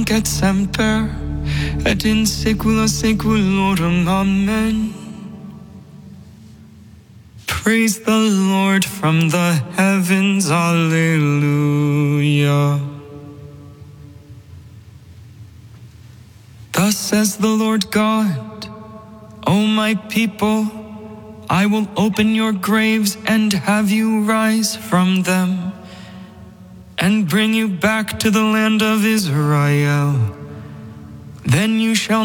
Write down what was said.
et semper, et in saecula saeculorum. Amen. Praise the Lord from the heavens. Alleluia. Thus says the Lord God, O my people, I will open your graves and have you rise from them, and bring you back to the land of Israel. Then you shall